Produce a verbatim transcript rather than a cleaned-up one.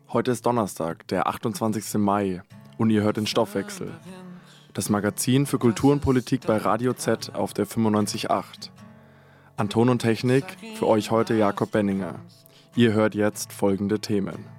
Heute ist Donnerstag, der achtundzwanzigster Mai, und ihr hört den Stoffwechsel. Das Magazin für Kultur und Politik bei Radio Z auf der fünfundneunzig Komma acht. An Ton und Technik für euch heute Jakob Benninger. Ihr hört jetzt folgende Themen.